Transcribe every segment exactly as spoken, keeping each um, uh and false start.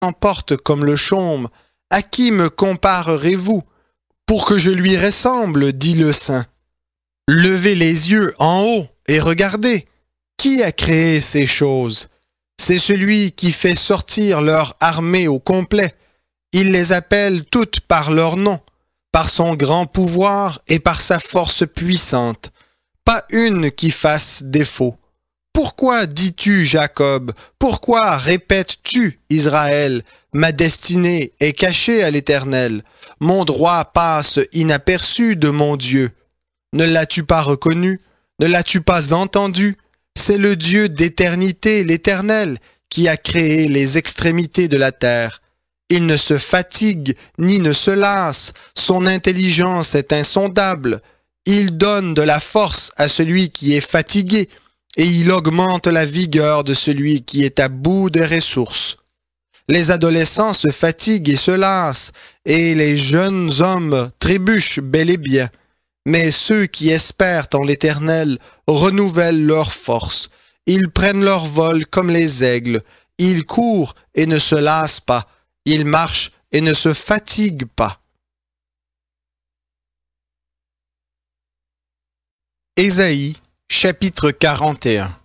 emporte comme le chaume. À qui me comparerez-vous? Pour que je lui ressemble, dit le saint. Levez les yeux en haut et regardez. Qui a créé ces choses? C'est celui qui fait sortir leur armée au complet. Il les appelle toutes par leur nom, par son grand pouvoir et par sa force puissante. Pas une qui fasse défaut. Pourquoi dis-tu, Jacob? Pourquoi répètes-tu, Israël? Ma destinée est cachée à l'Éternel. Mon droit passe inaperçu de mon Dieu. Ne l'as-tu pas reconnu? Ne l'as-tu pas entendu? C'est le Dieu d'éternité, l'Éternel, qui a créé les extrémités de la terre. Il ne se fatigue ni ne se lasse. Son intelligence est insondable. Il donne de la force à celui qui est fatigué et il augmente la vigueur de celui qui est à bout de ressources. Les adolescents se fatiguent et se lassent, et les jeunes hommes trébuchent bel et bien. Mais ceux qui espèrent en l'Éternel renouvellent leur force. Ils prennent leur vol comme les aigles. Ils courent et ne se lassent pas. Ils marchent et ne se fatiguent pas. Ésaïe, chapitre quarante et un.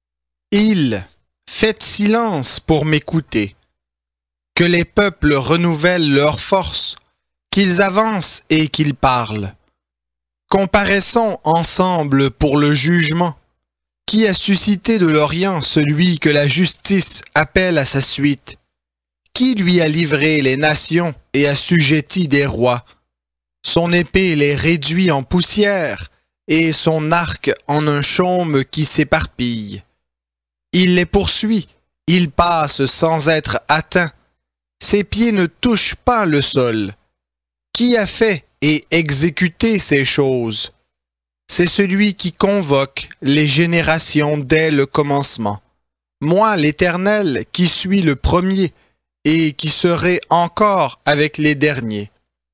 Ils, faites silence pour m'écouter. Que les peuples renouvellent leur force, qu'ils avancent et qu'ils parlent. Comparaissons ensemble pour le jugement. Qui a suscité de l'Orient celui que la justice appelle à sa suite? Qui lui a livré les nations et assujetti des rois? Son épée les réduit en poussière et son arc en un chaume qui s'éparpille. Il les poursuit, il passe sans être atteint. Ses pieds ne touchent pas le sol. Qui a fait et exécuté ces choses? C'est celui qui convoque les générations dès le commencement. Moi, l'Éternel, qui suis le premier et qui serai encore avec les derniers.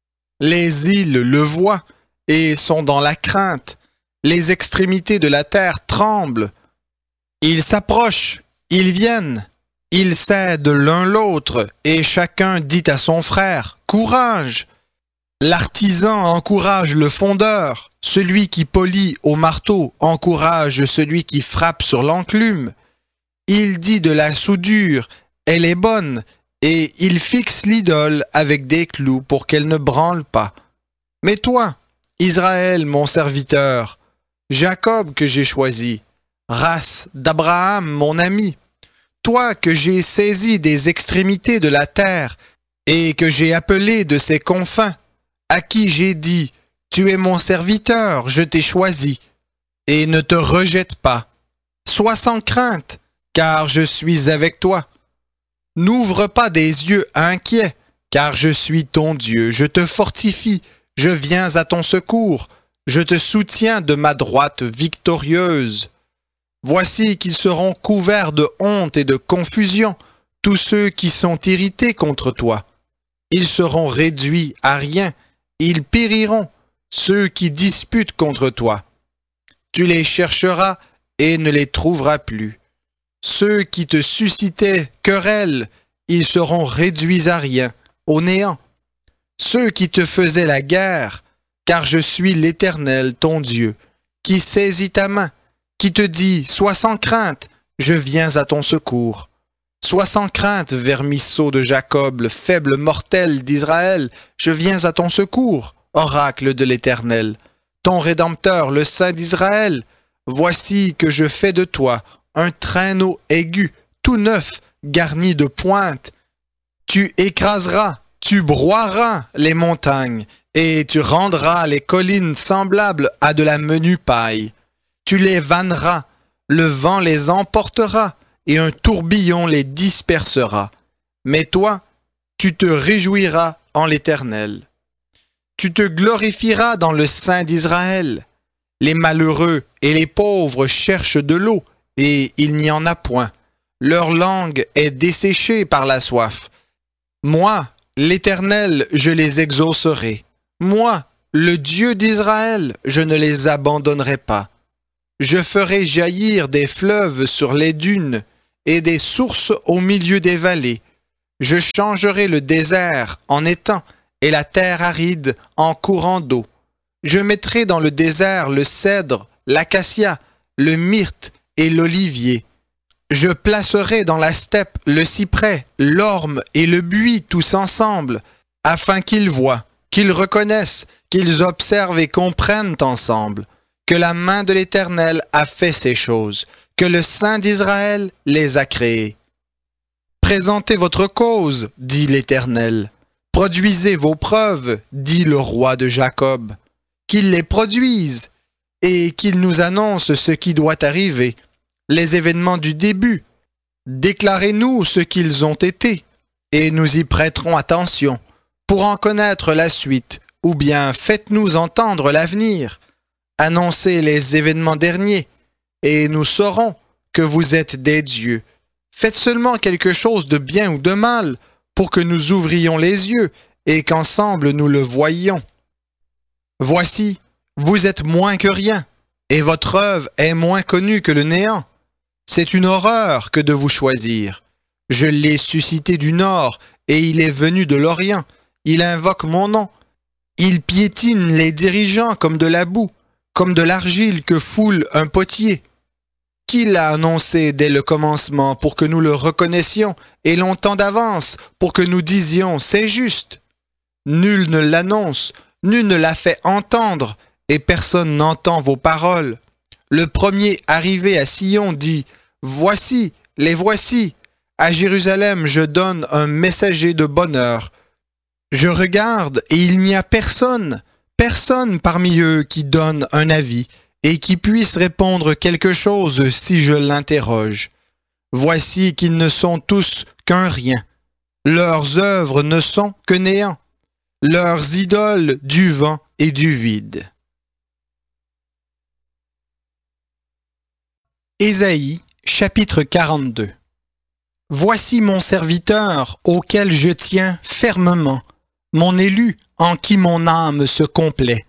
Les îles le voient et sont dans la crainte. Les extrémités de la terre tremblent. Ils s'approchent, ils viennent. Ils cèdent l'un l'autre, et chacun dit à son frère, « Courage !» L'artisan encourage le fondeur, celui qui polit au marteau encourage celui qui frappe sur l'enclume. Il dit de la soudure, « Elle est bonne !» et il fixe l'idole avec des clous pour qu'elle ne branle pas. Mais toi, Israël, mon serviteur, Jacob que j'ai choisi, race d'Abraham, mon ami, toi que j'ai saisi des extrémités de la terre et que j'ai appelé de ses confins, à qui j'ai dit, tu es mon serviteur, je t'ai choisi, et ne te rejette pas. Sois sans crainte, car je suis avec toi. N'ouvre pas des yeux inquiets, car je suis ton Dieu, je te fortifie, je viens à ton secours, je te soutiens de ma droite victorieuse. Voici qu'ils seront couverts de honte et de confusion, tous ceux qui sont irrités contre toi. Ils seront réduits à rien, ils périront, ceux qui disputent contre toi. Tu les chercheras et ne les trouveras plus. Ceux qui te suscitaient querelle, ils seront réduits à rien, au néant. Ceux qui te faisaient la guerre, car je suis l'Éternel, ton Dieu, qui saisit ta main, qui te dit, sois sans crainte, je viens à ton secours. Sois sans crainte, vermisseau de Jacob, le faible mortel d'Israël, je viens à ton secours, oracle de l'Éternel. Ton Rédempteur, le Saint d'Israël, voici que je fais de toi un traîneau aigu, tout neuf, garni de pointes. Tu écraseras, tu broieras les montagnes, et tu rendras les collines semblables à de la menue paille. Tu les vanneras, le vent les emportera, et un tourbillon les dispersera. Mais toi, tu te réjouiras en l'Éternel. Tu te glorifieras dans le Saint d'Israël. Les malheureux et les pauvres cherchent de l'eau, et il n'y en a point. Leur langue est desséchée par la soif. Moi, l'Éternel, je les exaucerai. Moi, le Dieu d'Israël, je ne les abandonnerai pas. Je ferai jaillir des fleuves sur les dunes et des sources au milieu des vallées. Je changerai le désert en étang et la terre aride en courant d'eau. Je mettrai dans le désert le cèdre, l'acacia, le myrte et l'olivier. Je placerai dans la steppe le cyprès, l'orme et le buis tous ensemble, afin qu'ils voient, qu'ils reconnaissent, qu'ils observent et comprennent ensemble que la main de l'Éternel a fait ces choses, que le Saint d'Israël les a créées. Présentez votre cause, dit l'Éternel. Produisez vos preuves, dit le roi de Jacob. Qu'il les produise et qu'il nous annonce ce qui doit arriver, les événements du début. Déclarez-nous ce qu'ils ont été, et nous y prêterons attention, pour en connaître la suite, ou bien faites-nous entendre l'avenir. Annoncez les événements derniers, et nous saurons que vous êtes des dieux. Faites seulement quelque chose de bien ou de mal, pour que nous ouvrions les yeux, et qu'ensemble nous le voyions. Voici, vous êtes moins que rien, et votre œuvre est moins connue que le néant. C'est une horreur que de vous choisir. Je l'ai suscité du nord, et il est venu de l'Orient. Il invoque mon nom. Il piétine les dirigeants comme de la boue, comme de l'argile que foule un potier. Qui l'a annoncé dès le commencement pour que nous le reconnaissions, et longtemps d'avance pour que nous disions « c'est juste ». Nul ne l'annonce, nul ne l'a fait entendre, et personne n'entend vos paroles. Le premier arrivé à Sion dit « Voici, les voici. À Jérusalem, je donne un messager de bonheur. Je regarde, et il n'y a personne, personne parmi eux qui donne un avis, et qui puisse répondre quelque chose si je l'interroge. Voici qu'ils ne sont tous qu'un rien. Leurs œuvres ne sont que néant. Leurs idoles du vent et du vide. » Ésaïe, chapitre quarante-deux. Voici mon serviteur auquel je tiens fermement, mon élu en qui mon âme se complaît.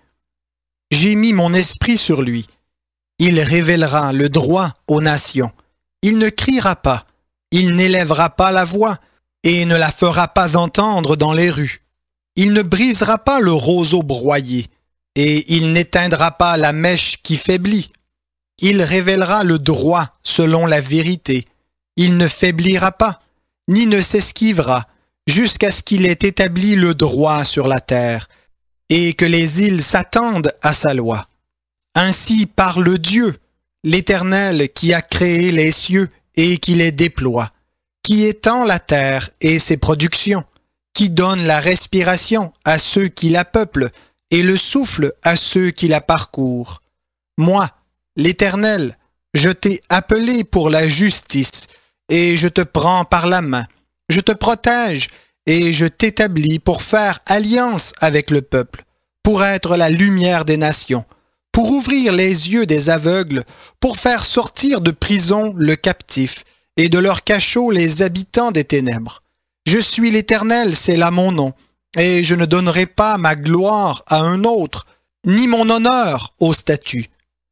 J'ai mis mon esprit sur lui. Il révélera le droit aux nations. Il ne criera pas, il n'élèvera pas la voix et ne la fera pas entendre dans les rues. Il ne brisera pas le roseau broyé et il n'éteindra pas la mèche qui faiblit. Il révélera le droit selon la vérité. Il ne faiblira pas, ni ne s'esquivera, jusqu'à ce qu'il ait établi le droit sur la terre, et que les îles s'attendent à sa loi. Ainsi parle Dieu, l'Éternel qui a créé les cieux et qui les déploie, qui étend la terre et ses productions, qui donne la respiration à ceux qui la peuplent et le souffle à ceux qui la parcourent. Moi, l'Éternel, je t'ai appelé pour la justice, et je te prends par la main. Je te protège, et je t'établis pour faire alliance avec le peuple, pour être la lumière des nations, pour ouvrir les yeux des aveugles, pour faire sortir de prison le captif, et de leur cachot les habitants des ténèbres. Je suis l'Éternel, c'est là mon nom, et je ne donnerai pas ma gloire à un autre, ni mon honneur aux statues.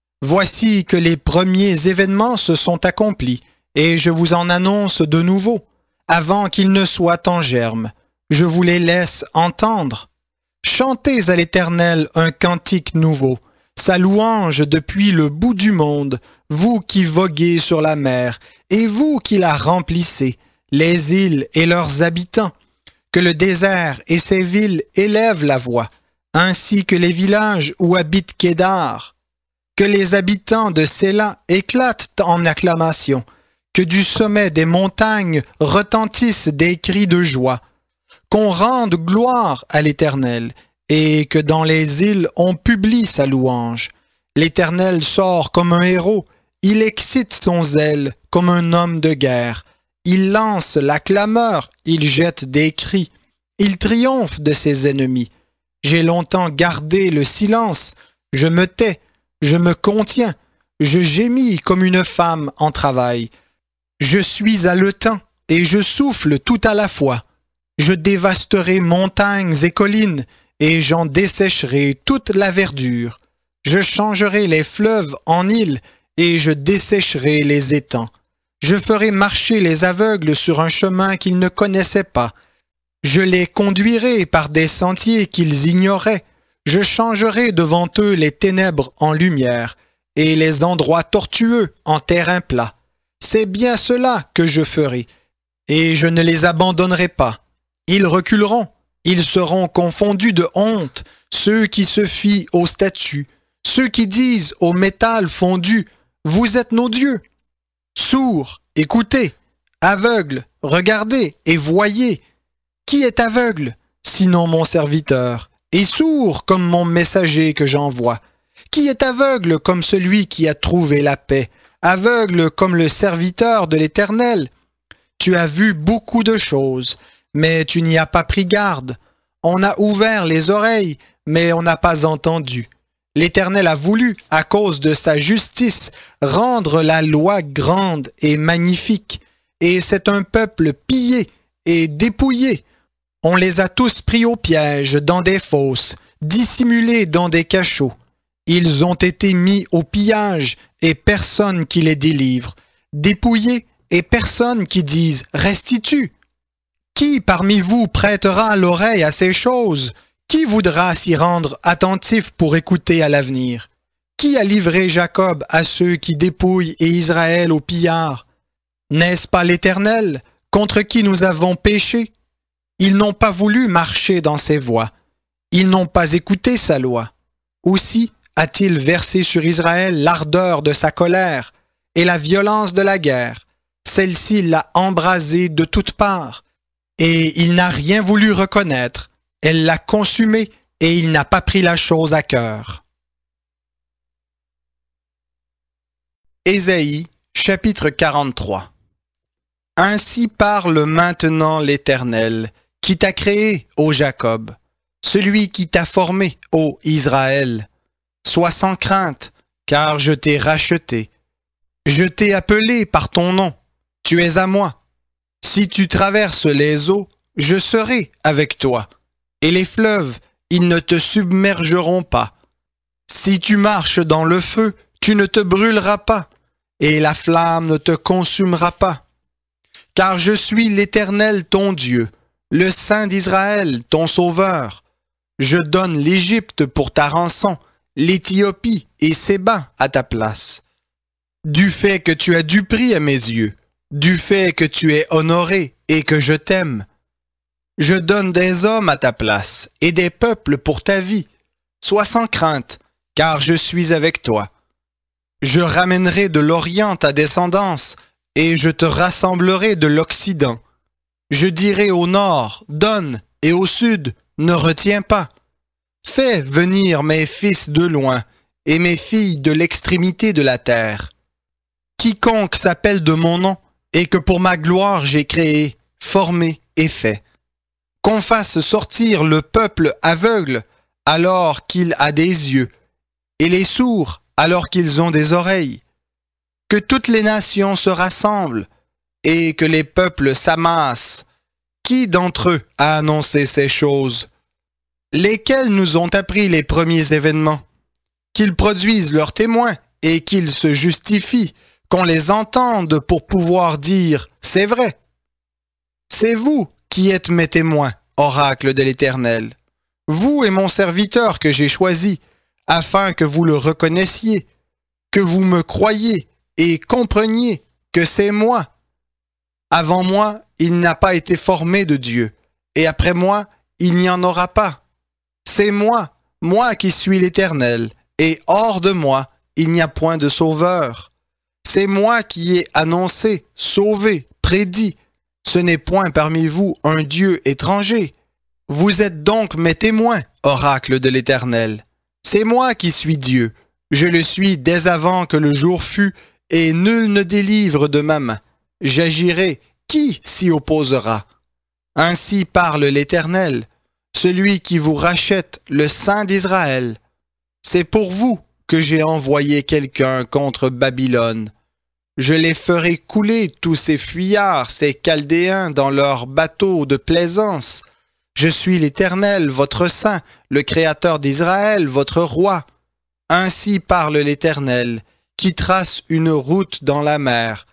Voici que les premiers événements se sont accomplis, et je vous en annonce de nouveau, avant qu'ils ne soient en germe. Je vous les laisse entendre. Chantez à l'Éternel un cantique nouveau, sa louange depuis le bout du monde, vous qui voguez sur la mer, et vous qui la remplissez, les îles et leurs habitants. Que le désert et ses villes élèvent la voix, ainsi que les villages où habite Kédar. Que les habitants de Séla éclatent en acclamation, que du sommet des montagnes retentissent des cris de joie, qu'on rende gloire à l'Éternel, et que dans les îles on publie sa louange. L'Éternel sort comme un héros, il excite son zèle comme un homme de guerre. Il lance la clameur, il jette des cris, il triomphe de ses ennemis. J'ai longtemps gardé le silence, je me tais, je me contiens, je gémis comme une femme en travail. Je suis haletant et je souffle tout à la fois. Je dévasterai montagnes et collines et j'en dessécherai toute la verdure. Je changerai les fleuves en îles et je dessécherai les étangs. Je ferai marcher les aveugles sur un chemin qu'ils ne connaissaient pas. Je les conduirai par des sentiers qu'ils ignoraient. Je changerai devant eux les ténèbres en lumière et les endroits tortueux en terrain plat. C'est bien cela que je ferai, et je ne les abandonnerai pas. Ils reculeront, ils seront confondus de honte, ceux qui se fient aux statues, ceux qui disent au métal fondu, « Vous êtes nos dieux ». Sourds, écoutez, aveugles, regardez et voyez. Qui est aveugle, sinon mon serviteur, et sourd comme mon messager que j'envoie? Qui est aveugle comme celui qui a trouvé la paix, aveugle comme le serviteur de l'Éternel? Tu as vu beaucoup de choses, mais tu n'y as pas pris garde. On a ouvert les oreilles, mais on n'a pas entendu. L'Éternel a voulu, à cause de sa justice, rendre la loi grande et magnifique, et c'est un peuple pillé et dépouillé. On les a tous pris au piège dans des fosses, dissimulés dans des cachots. Ils ont été mis au pillage et personne qui les délivre, dépouillés et personne qui dise « restitue ». Qui parmi vous prêtera l'oreille à ces choses? Qui voudra s'y rendre attentif pour écouter à l'avenir? Qui a livré Jacob à ceux qui dépouillent et Israël au pillard? N'est-ce pas l'Éternel, contre qui nous avons péché? Ils n'ont pas voulu marcher dans ses voies. Ils n'ont pas écouté sa loi. Aussi a-t-il versé sur Israël l'ardeur de sa colère et la violence de la guerre. Celle-ci l'a embrasé de toutes parts, et il n'a rien voulu reconnaître. Elle l'a consumé, et il n'a pas pris la chose à cœur. Ésaïe, chapitre quarante-trois. Ainsi parle maintenant l'Éternel, qui t'a créé, ô Jacob, celui qui t'a formé, ô Israël. Sois sans crainte, car je t'ai racheté. Je t'ai appelé par ton nom, tu es à moi. Si tu traverses les eaux, je serai avec toi, et les fleuves, ils ne te submergeront pas. Si tu marches dans le feu, tu ne te brûleras pas, et la flamme ne te consumera pas. Car je suis l'Éternel ton Dieu, le Saint d'Israël, ton Sauveur. Je donne l'Égypte pour ta rançon, l'Éthiopie et Séba à ta place. Du fait que tu as du prix à mes yeux, du fait que tu es honoré et que je t'aime, je donne des hommes à ta place et des peuples pour ta vie. Sois sans crainte, car je suis avec toi. Je ramènerai de l'Orient ta descendance, et je te rassemblerai de l'Occident. Je dirai au nord, donne, et au sud, ne retiens pas. Fais venir mes fils de loin, et mes filles de l'extrémité de la terre. Quiconque s'appelle de mon nom, et que pour ma gloire j'ai créé, formé et fait. Qu'on fasse sortir le peuple aveugle, alors qu'il a des yeux, et les sourds, alors qu'ils ont des oreilles. Que toutes les nations se rassemblent, et que les peuples s'amassent. Qui d'entre eux a annoncé ces choses? Lesquels nous ont appris les premiers événements? Qu'ils produisent leurs témoins, et qu'ils se justifient, qu'on les entende pour pouvoir dire « c'est vrai ». C'est vous qui êtes mes témoins, oracle de l'Éternel. Vous et mon serviteur que j'ai choisi, afin que vous le reconnaissiez, que vous me croyiez et compreniez que c'est moi. Avant moi, il n'a pas été formé de Dieu, et après moi, il n'y en aura pas. C'est moi, moi qui suis l'Éternel, et hors de moi, il n'y a point de sauveur. C'est moi qui ai annoncé, sauvé, prédit. Ce n'est point parmi vous un Dieu étranger. Vous êtes donc mes témoins, oracle de l'Éternel. C'est moi qui suis Dieu. Je le suis dès avant que le jour fût, et nul ne délivre de ma main. J'agirai, qui s'y opposera? Ainsi parle l'Éternel, celui qui vous rachète, le Saint d'Israël. C'est pour vous que j'ai envoyé quelqu'un contre Babylone. Je les ferai couler tous ces fuyards, ces Chaldéens, dans leurs bateaux de plaisance. Je suis l'Éternel, votre Saint, le Créateur d'Israël, votre Roi. Ainsi parle l'Éternel, qui trace une route dans la mer,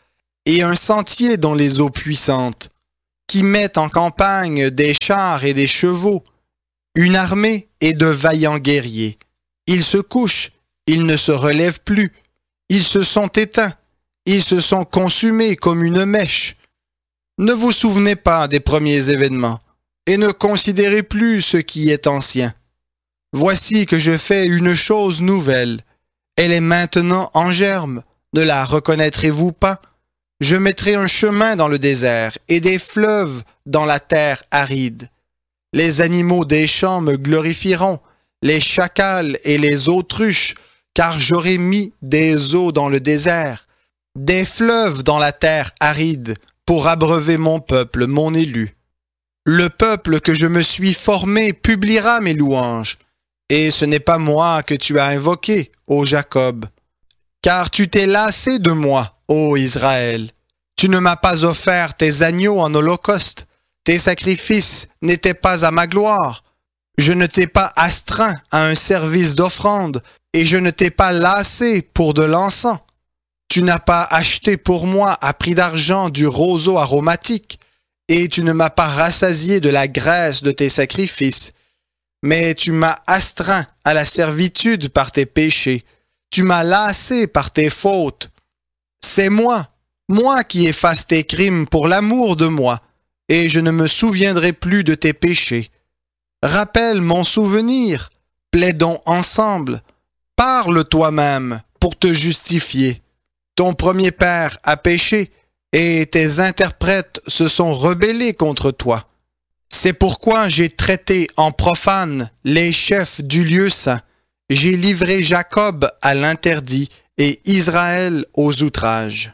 et un sentier dans les eaux puissantes, qui mettent en campagne des chars et des chevaux, une armée et de vaillants guerriers. Ils se couchent, ils ne se relèvent plus, ils se sont éteints, ils se sont consumés comme une mèche. Ne vous souvenez pas des premiers événements, et ne considérez plus ce qui est ancien. Voici que je fais une chose nouvelle. Elle est maintenant en germe. Ne la reconnaîtrez-vous pas? Je mettrai un chemin dans le désert et des fleuves dans la terre aride. Les animaux des champs me glorifieront, les chacals et les autruches, car j'aurai mis des eaux dans le désert, des fleuves dans la terre aride, pour abreuver mon peuple, mon élu. Le peuple que je me suis formé publiera mes louanges, et ce n'est pas moi que tu as invoqué, ô Jacob. Car tu t'es lassé de moi, ô Israël. Tu ne m'as pas offert tes agneaux en holocauste. Tes sacrifices n'étaient pas à ma gloire. Je ne t'ai pas astreint à un service d'offrande, et je ne t'ai pas lassé pour de l'encens. Tu n'as pas acheté pour moi à prix d'argent du roseau aromatique, et tu ne m'as pas rassasié de la graisse de tes sacrifices. Mais tu m'as astreint à la servitude par tes péchés. Tu m'as lassé par tes fautes. C'est moi, moi qui efface tes crimes pour l'amour de moi, et je ne me souviendrai plus de tes péchés. Rappelle mon souvenir, plaidons ensemble. Parle toi-même pour te justifier. Ton premier père a péché, et tes interprètes se sont rebellés contre toi. C'est pourquoi j'ai traité en profane les chefs du lieu saint. J'ai livré Jacob à l'interdit et Israël aux outrages.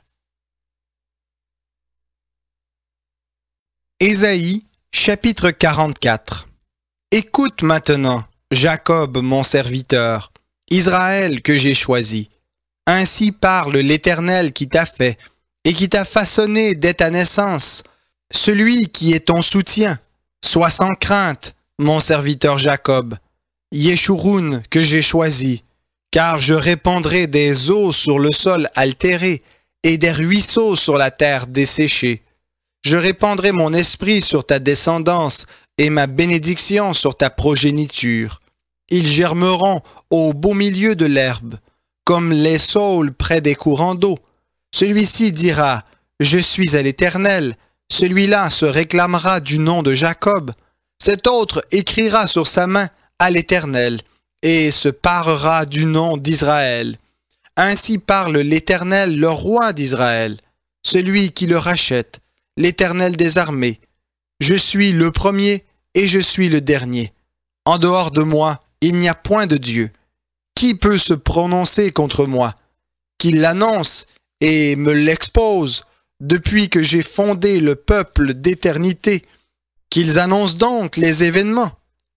Ésaïe, chapitre quarante-quatre. Écoute maintenant, Jacob mon serviteur, Israël que j'ai choisi. Ainsi parle l'Éternel qui t'a fait et qui t'a façonné dès ta naissance, celui qui est ton soutien. Sois sans crainte, mon serviteur Jacob, Yeshurun que j'ai choisi, car je répandrai des eaux sur le sol altéré et des ruisseaux sur la terre desséchée. Je répandrai mon esprit sur ta descendance et ma bénédiction sur ta progéniture. Ils germeront au beau milieu de l'herbe, comme les saules près des courants d'eau. Celui-ci dira « Je suis à l'Éternel ». Celui-là se réclamera du nom de Jacob. Cet autre écrira sur sa main à l'Éternel et se parera du nom d'Israël. Ainsi parle l'Éternel, le roi d'Israël, celui qui le rachète, l'Éternel des armées. Je suis le premier et je suis le dernier. En dehors de moi, il n'y a point de Dieu. Qui peut se prononcer contre moi? Qu'il l'annonce et me l'expose depuis que j'ai fondé le peuple d'éternité. Qu'ils annoncent donc les événements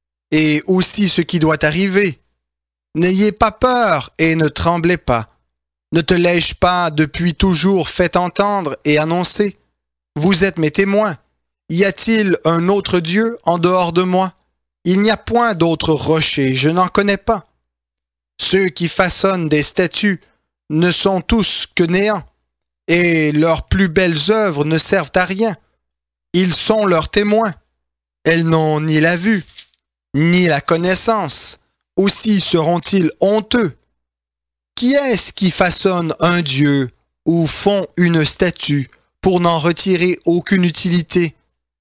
et aussi ce qui doit arriver. N'ayez pas peur et ne tremblez pas. Ne te l'ai-je pas depuis toujours fait entendre et annoncer? Vous êtes mes témoins. Y a-t-il un autre Dieu en dehors de moi? Il n'y a point d'autre rocher, je n'en connais pas. Ceux qui façonnent des statues ne sont tous que néants, et leurs plus belles œuvres ne servent à rien. Ils sont leurs témoins. Elles n'ont ni la vue, ni la connaissance. Aussi seront-ils honteux. Qui est-ce qui façonne un dieu ou font une statue pour n'en retirer aucune utilité?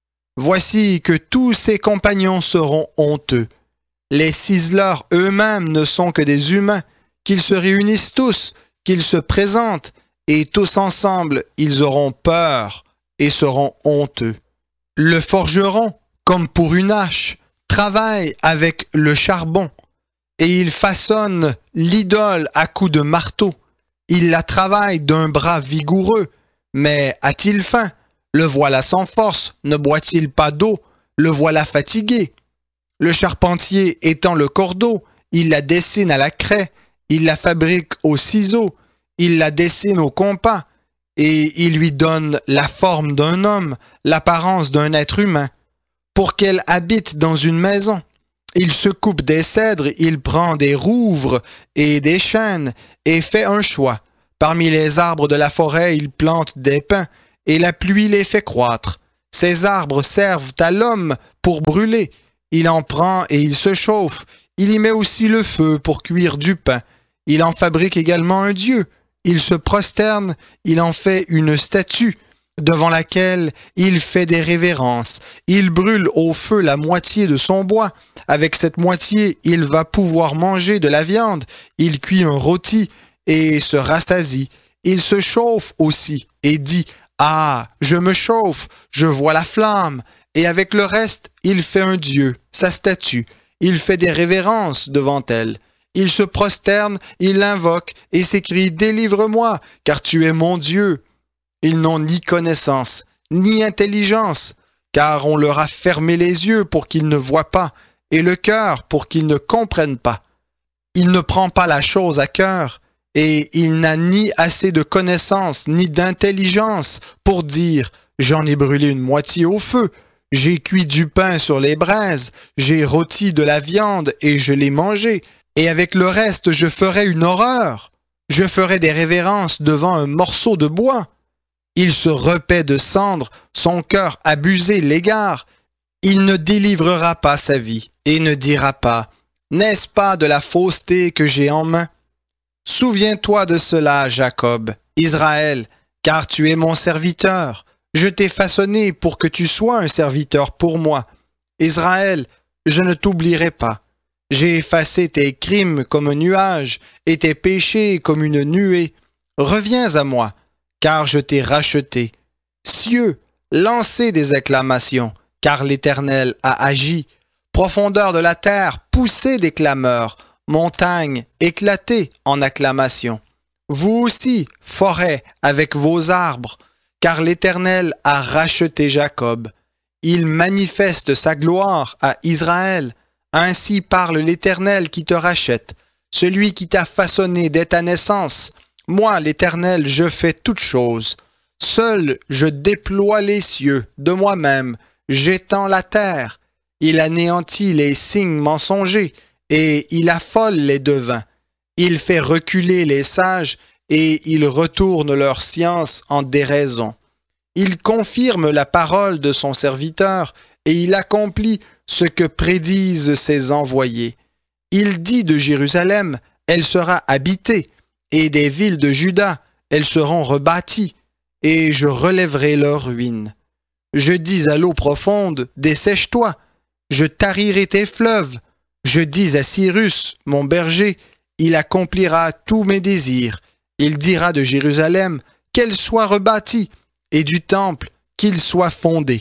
Voici que tous ses compagnons seront honteux. Les ciseleurs eux-mêmes ne sont que des humains, qu'ils se réunissent tous, qu'ils se présentent, et tous ensemble, ils auront peur et seront honteux. Le forgeron, comme pour une hache, travaille avec le charbon, et il façonne l'idole à coups de marteau. Il la travaille d'un bras vigoureux, mais a-t-il faim? Le voilà sans force, ne boit-il pas d'eau? Le voilà fatigué. Le charpentier étend le cordeau, il la dessine à la craie, il la fabrique au ciseau, il la dessine au compas, et il lui donne la forme d'un homme, l'apparence d'un être humain, pour qu'elle habite dans une maison. Il se coupe des cèdres, il prend des rouvres et des chênes, et fait un choix, Parmi les arbres de la forêt, il plante des pins, et la pluie les fait croître. Ces arbres servent à l'homme pour brûler. Il en prend et il se chauffe. Il y met aussi le feu pour cuire du pain. Il en fabrique également un dieu. Il se prosterne, il en fait une statue, devant laquelle il fait des révérences. Il brûle au feu la moitié de son bois. Avec cette moitié, il va pouvoir manger de la viande. Il cuit un rôti et se rassasie. Il se chauffe aussi et dit « Ah, je me chauffe, je vois la flamme ». Et avec le reste, il fait un dieu, sa statue. Il fait des révérences devant elle. Il se prosterne, il l'invoque et s'écrie « Délivre-moi, car tu es mon Dieu ». Ils n'ont ni connaissance, ni intelligence, car on leur a fermé les yeux pour qu'ils ne voient pas, et le cœur pour qu'ils ne comprennent pas. Il ne prend pas la chose à cœur, et il n'a ni assez de connaissance, ni d'intelligence pour dire « J'en ai brûlé une moitié au feu, j'ai cuit du pain sur les braises, j'ai rôti de la viande et je l'ai mangé, et avec le reste je ferai une horreur, je ferai des révérences devant un morceau de bois. » Il se repaît de cendres, son cœur abusé l'égare. Il ne délivrera pas sa vie et ne dira pas « N'est-ce pas de la fausseté que j'ai en main ?» Souviens-toi de cela, Jacob, Israël, car tu es mon serviteur. Je t'ai façonné pour que tu sois un serviteur pour moi. Israël, je ne t'oublierai pas. J'ai effacé tes crimes comme un nuage et tes péchés comme une nuée. Reviens à moi, car je t'ai racheté. Cieux, lancez des acclamations, car l'Éternel a agi. Profondeur de la terre, poussez des clameurs. Montagnes, éclatez en acclamations. Vous aussi, forêt, avec vos arbres, car l'Éternel a racheté Jacob. Il manifeste sa gloire à Israël. Ainsi parle l'Éternel qui te rachète, celui qui t'a façonné dès ta naissance. Moi, l'Éternel, je fais toutes choses. Seul, je déploie les cieux de moi-même, j'étends la terre. Il anéantit les signes mensongers et il affole les devins. Il fait reculer les sages et il retourne leur science en déraison. Il confirme la parole de son serviteur et il accomplit ce que prédisent ses envoyés. Il dit de Jérusalem, elle sera habitée, et des villes de Juda, elles seront rebâties, et je relèverai leurs ruines. Je dis à l'eau profonde, dessèche-toi, je tarirai tes fleuves. Je dis à Cyrus, mon berger, il accomplira tous mes désirs. Il dira de Jérusalem, qu'elle soit rebâtie, et du temple, qu'il soit fondé.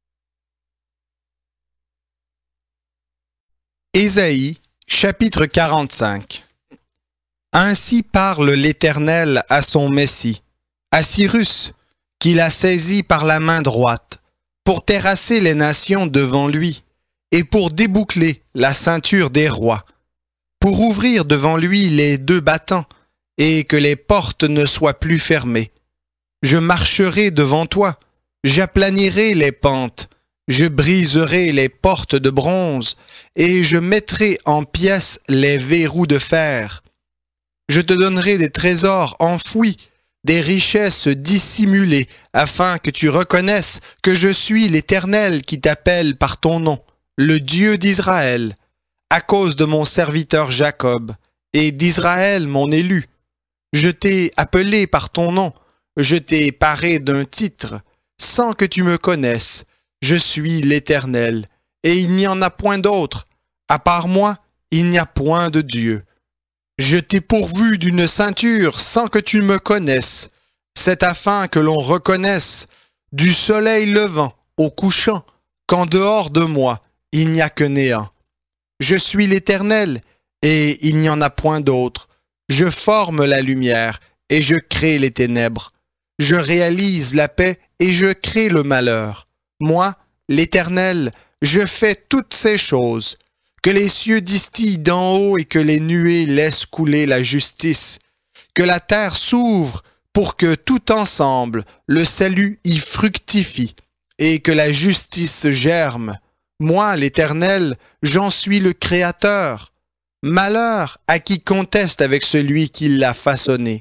Ésaïe, chapitre quarante-cinq. Ainsi parle l'Éternel à son Messie, à Cyrus, qu'il a saisi par la main droite, pour terrasser les nations devant lui, et pour déboucler la ceinture des rois, pour ouvrir devant lui les deux battants, et que les portes ne soient plus fermées. Je marcherai devant toi, j'aplanirai les pentes, je briserai les portes de bronze, et je mettrai en pièces les verrous de fer. Je te donnerai des trésors enfouis, des richesses dissimulées, afin que tu reconnaisses que je suis l'Éternel qui t'appelle par ton nom, le Dieu d'Israël, à cause de mon serviteur Jacob, et d'Israël mon élu. Je t'ai appelé par ton nom, je t'ai paré d'un titre, sans que tu me connaisses. Je suis l'Éternel, et il n'y en a point d'autre. À part moi, il n'y a point de Dieu. Je t'ai pourvu d'une ceinture sans que tu me connaisses. C'est afin que l'on reconnaisse, du soleil levant au couchant, qu'en dehors de moi, il n'y a que néant. Je suis l'Éternel, et il n'y en a point d'autre. Je forme la lumière, et je crée les ténèbres. Je réalise la paix, et je crée le malheur. Moi, l'Éternel, je fais toutes ces choses. Que les cieux distillent d'en haut et que les nuées laissent couler la justice. Que la terre s'ouvre pour que tout ensemble le salut y fructifie et que la justice germe. Moi, l'Éternel, j'en suis le Créateur. Malheur à qui conteste avec celui qui l'a façonné.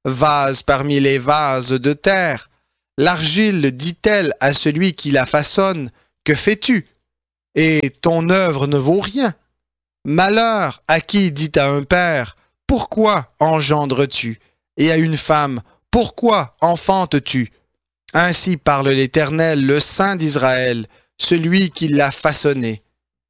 vase parmi les vases de terre. L'argile dit-elle à celui qui la façonne, « Que fais-tu » et ton œuvre ne vaut rien. Malheur à qui dit à un père, « Pourquoi engendres-tu » et à une femme, « Pourquoi enfantes-tu » Ainsi parle l'Éternel, le Saint d'Israël, celui qui l'a façonné.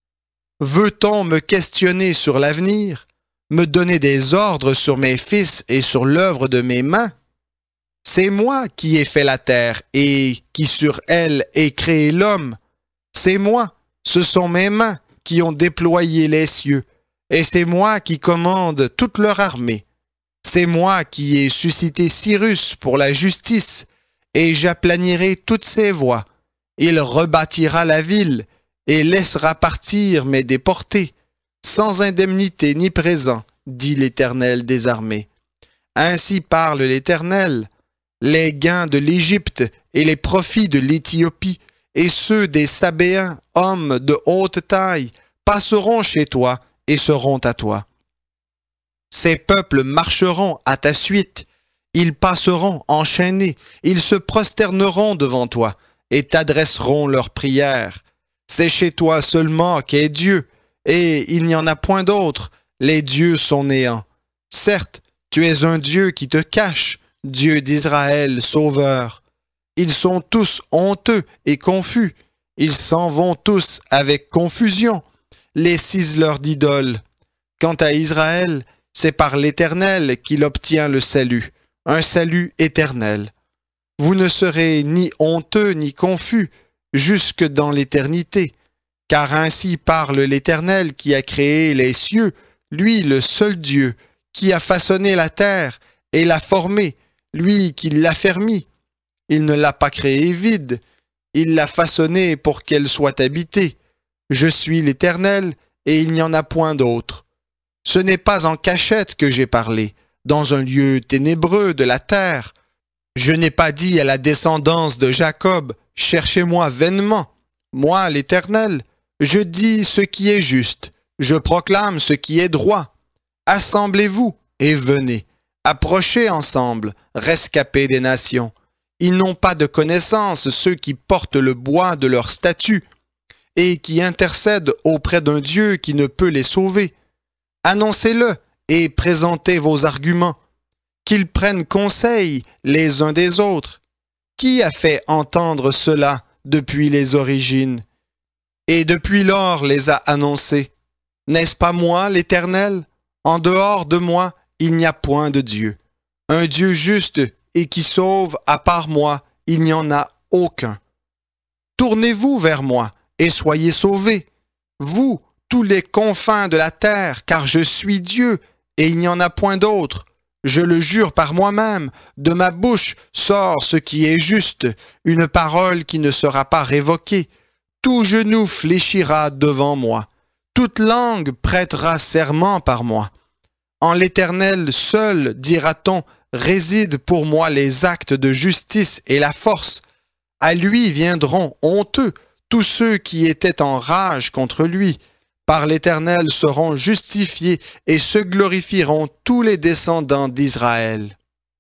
Veut-on me questionner sur l'avenir, me donner des ordres sur mes fils et sur l'œuvre de mes mains? C'est moi qui ai fait la terre et qui sur elle ai créé l'homme. C'est moi, ce sont mes mains qui ont déployé les cieux, et c'est moi qui commande toute leur armée. C'est moi qui ai suscité Cyrus pour la justice, et j'aplanirai toutes ses voies. Il rebâtira la ville, et laissera partir mes déportés, sans indemnité ni présent, dit l'Éternel des armées. Ainsi parle l'Éternel, les gains de l'Égypte et les profits de l'Éthiopie, et ceux des Sabéens, hommes de haute taille, passeront chez toi et seront à toi. Ces peuples marcheront à ta suite, ils passeront enchaînés, ils se prosterneront devant toi et t'adresseront leurs prières. C'est chez toi seulement qu'est Dieu, et il n'y en a point d'autre, les dieux sont néants. Certes, tu es un Dieu qui te cache, Dieu d'Israël, Sauveur. Ils sont tous honteux et confus, ils s'en vont tous avec confusion, les ciseleurs d'idoles. Quant à Israël, c'est par l'Éternel qu'il obtient le salut, un salut éternel. Vous ne serez ni honteux ni confus jusque dans l'éternité, car ainsi parle l'Éternel qui a créé les cieux, lui le seul Dieu, qui a façonné la terre et l'a formée, lui qui l'a fermie. Il ne l'a pas créée vide, il l'a façonnée pour qu'elle soit habitée. Je suis l'Éternel, et il n'y en a point d'autre. Ce n'est pas en cachette que j'ai parlé, dans un lieu ténébreux de la terre. Je n'ai pas dit à la descendance de Jacob, « Cherchez-moi vainement ». Moi, l'Éternel, je dis ce qui est juste, je proclame ce qui est droit. Assemblez-vous et venez, approchez ensemble, rescapés des nations. Ils n'ont pas de connaissance, ceux qui portent le bois de leur statut et qui intercèdent auprès d'un Dieu qui ne peut les sauver. Annoncez-le et présentez vos arguments, qu'ils prennent conseil les uns des autres. Qui a fait entendre cela depuis les origines et depuis lors les a annoncés? N'est-ce pas moi, l'Éternel? En dehors de moi, il n'y a point de Dieu. Un Dieu juste et qui sauve, à part moi, il n'y en a aucun. Tournez-vous vers moi et soyez sauvés, vous, tous les confins de la terre, car je suis Dieu et il n'y en a point d'autre. Je le jure par moi-même, de ma bouche sort ce qui est juste, une parole qui ne sera pas révoquée. Tout genou fléchira devant moi, toute langue prêtera serment par moi. En l'Éternel seul, dira-t-on, résident pour moi les actes de justice et la force. À lui viendront honteux tous ceux qui étaient en rage contre lui. Par l'Éternel seront justifiés et se glorifieront tous les descendants d'Israël.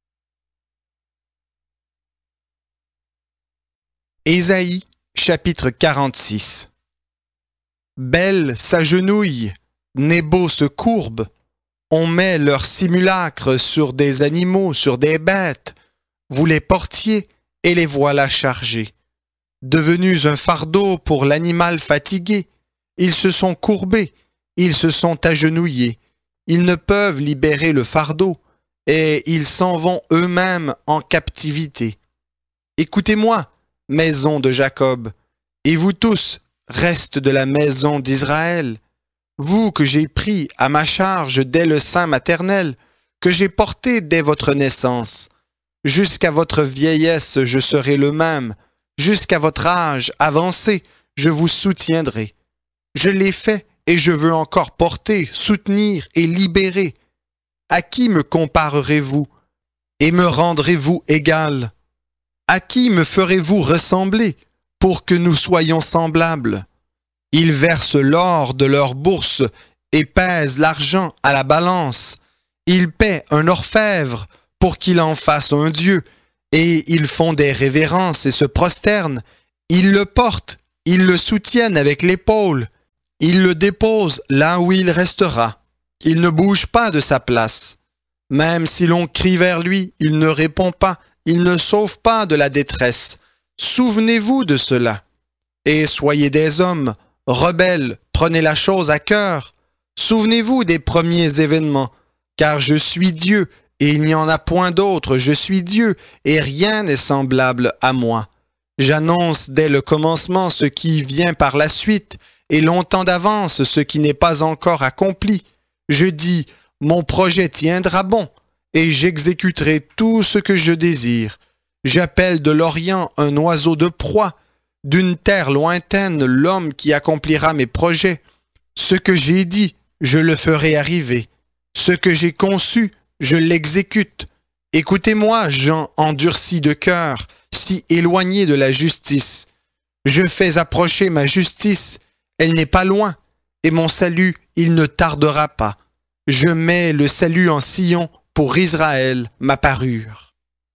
Ésaïe, chapitre quarante-six. Bel s'agenouille, Nébo se courbe. On met leurs simulacres sur des animaux, sur des bêtes. Vous les portiez et les voilà chargés. Devenus un fardeau pour l'animal fatigué, ils se sont courbés, ils se sont agenouillés. Ils ne peuvent libérer le fardeau et ils s'en vont eux-mêmes en captivité. Écoutez-moi, maison de Jacob, et vous tous, restes de la maison d'Israël. Vous que j'ai pris à ma charge dès le sein maternel, que j'ai porté dès votre naissance. Jusqu'à votre vieillesse, je serai le même. Jusqu'à votre âge avancé, je vous soutiendrai. Je l'ai fait et je veux encore porter, soutenir et libérer. À qui me comparerez-vous et me rendrez-vous égal? À qui me ferez-vous ressembler pour que nous soyons semblables? Ils versent l'or de leur bourse et pèsent l'argent à la balance. Ils paient un orfèvre pour qu'il en fasse un Dieu, et ils font des révérences et se prosternent. Ils le portent, ils le soutiennent avec l'épaule, ils le déposent là où il restera. Il ne bouge pas de sa place. Même si l'on crie vers lui, il ne répond pas, il ne sauve pas de la détresse. Souvenez-vous de cela. Et soyez des hommes, rebelles, prenez la chose à cœur. Souvenez-vous des premiers événements, car je suis Dieu, et il n'y en a point d'autre, je suis Dieu, et rien n'est semblable à moi. J'annonce dès le commencement ce qui vient par la suite, et longtemps d'avance ce qui n'est pas encore accompli. Je dis, mon projet tiendra bon, et j'exécuterai tout ce que je désire. J'appelle de l'Orient un oiseau de proie, d'une terre lointaine l'homme qui accomplira mes projets. Ce que j'ai dit, je le ferai arriver. Ce que j'ai conçu, je l'exécute. Écoutez-moi, gens endurcis de cœur, si éloignés de la justice. Je fais approcher ma justice, elle n'est pas loin, et mon salut, il ne tardera pas. Je mets le salut en Sion pour Israël, ma parure.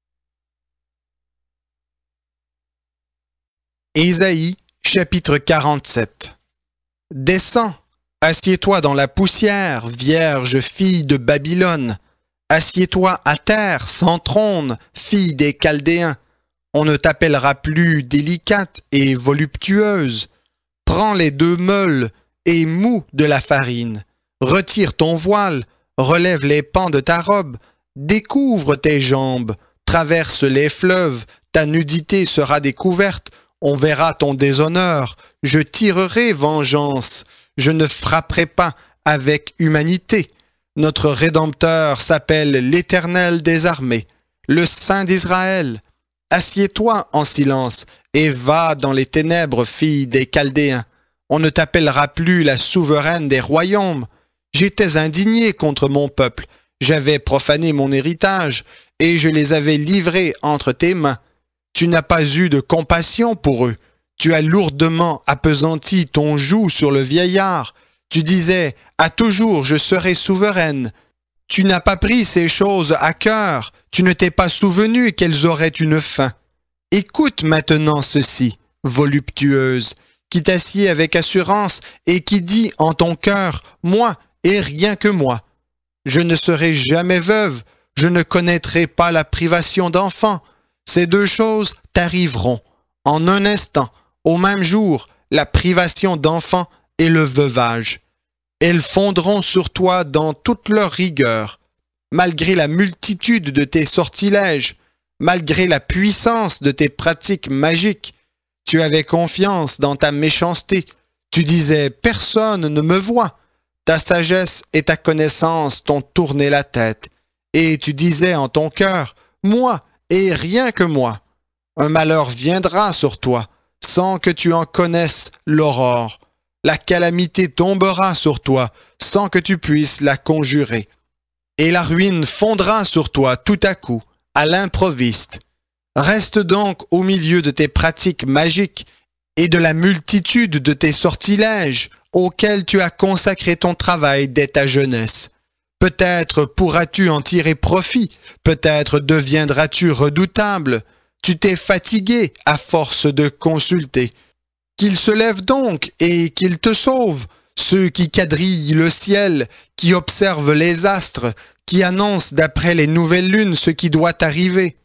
Ésaïe, chapitre quarante-sept. Descends, assieds-toi dans la poussière, vierge fille de Babylone. Assieds-toi à terre, sans trône, fille des Chaldéens. On ne t'appellera plus délicate et voluptueuse. Prends les deux meules et moue de la farine. Retire ton voile, relève les pans de ta robe, découvre tes jambes, traverse les fleuves, ta nudité sera découverte, on verra ton déshonneur, je tirerai vengeance, je ne frapperai pas avec humanité. Notre Rédempteur s'appelle l'Éternel des armées, le Saint d'Israël. Assieds-toi en silence et va dans les ténèbres, fille des Chaldéens. On ne t'appellera plus la souveraine des royaumes. J'étais indigné contre mon peuple, j'avais profané mon héritage, et je les avais livrés entre tes mains. Tu n'as pas eu de compassion pour eux. Tu as lourdement appesanti ton joug sur le vieillard. Tu disais, à toujours je serai souveraine. Tu n'as pas pris ces choses à cœur. Tu ne t'es pas souvenu qu'elles auraient une fin. Écoute maintenant ceci, voluptueuse, qui t'assied avec assurance et qui dit en ton cœur, moi et rien que moi. Je ne serai jamais veuve, je ne connaîtrai pas la privation d'enfant. Ces deux choses t'arriveront en un instant, au même jour, la privation d'enfant et le veuvage. Elles fondront sur toi dans toute leur rigueur. Malgré la multitude de tes sortilèges, malgré la puissance de tes pratiques magiques, tu avais confiance dans ta méchanceté. Tu disais, personne ne me voit. Ta sagesse et ta connaissance t'ont tourné la tête. Et tu disais en ton cœur, moi et rien que moi. Un malheur viendra sur toi, sans que tu en connaisses l'aurore. La calamité tombera sur toi, sans que tu puisses la conjurer. Et la ruine fondra sur toi tout à coup, à l'improviste. Reste donc au milieu de tes pratiques magiques et de la multitude de tes sortilèges auxquels tu as consacré ton travail dès ta jeunesse. Peut-être pourras-tu en tirer profit, peut-être deviendras-tu redoutable. Tu t'es fatigué à force de consulter. Qu'il se lève donc et qu'il te sauve, ceux qui quadrillent le ciel, qui observent les astres, qui annoncent d'après les nouvelles lunes ce qui doit arriver.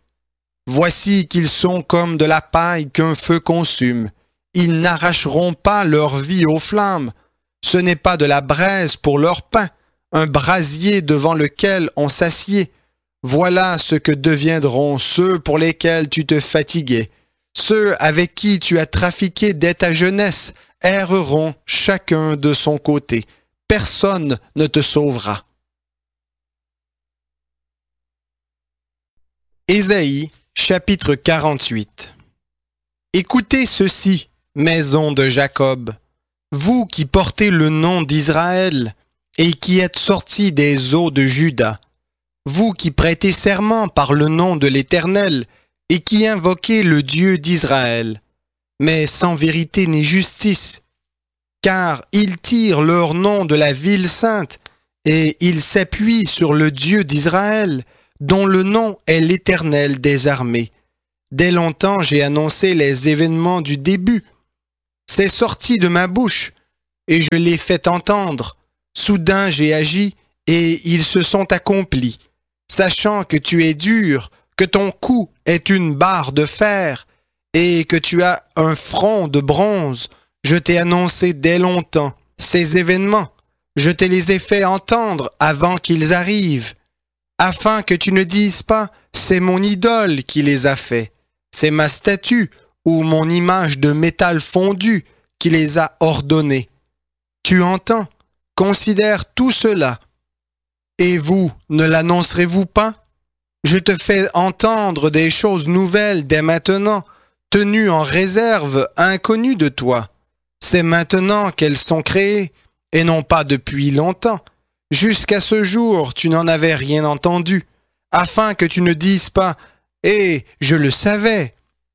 Voici qu'ils sont comme de la paille qu'un feu consume. Ils n'arracheront pas leur vie aux flammes. Ce n'est pas de la braise pour leur pain, un brasier devant lequel on s'assied. Voilà ce que deviendront ceux pour lesquels tu te fatiguais. Ceux avec qui tu as trafiqué dès ta jeunesse erreront chacun de son côté. Personne ne te sauvera. Ésaïe, chapitre quarante-huit. Écoutez ceci, maison de Jacob, vous qui portez le nom d'Israël et qui êtes sortis des eaux de Juda, vous qui prêtez serment par le nom de l'Éternel et qui invoquez le Dieu d'Israël, mais sans vérité ni justice, car ils tirent leur nom de la ville sainte et ils s'appuient sur le Dieu d'Israël, dont le nom est l'Éternel des armées. Dès longtemps j'ai annoncé les événements du début. C'est sorti de ma bouche, et je l'ai fait entendre. Soudain j'ai agi, et ils se sont accomplis. Sachant que tu es dur, que ton cou est une barre de fer, et que tu as un front de bronze, je t'ai annoncé dès longtemps ces événements. Je te les ai fait entendre avant qu'ils arrivent, afin que tu ne dises pas « c'est mon idole qui les a faits, c'est ma statue ou mon image de métal fondu qui les a ordonnés. » Tu entends? Considère tout cela. Et vous, ne l'annoncerez-vous pas? Je te fais entendre des choses nouvelles dès maintenant, tenues en réserve, inconnues de toi. C'est maintenant qu'elles sont créées, et non pas depuis longtemps. Jusqu'à ce jour, tu n'en avais rien entendu, afin que tu ne dises pas « Eh, je le savais !»